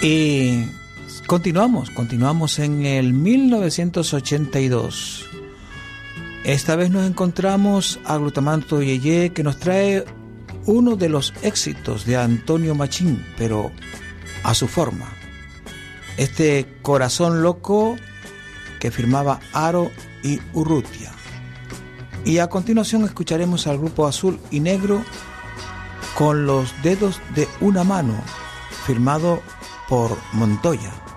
Y continuamos en el 1982. Esta vez nos encontramos a Glutamato Yeye, que nos trae uno de los éxitos de Antonio Machín, pero a su forma. Este Corazón Loco que firmaba Aro y Urrutia. Y a continuación escucharemos al grupo Azul y Negro con Los Dedos de una Mano, firmado por Montoya.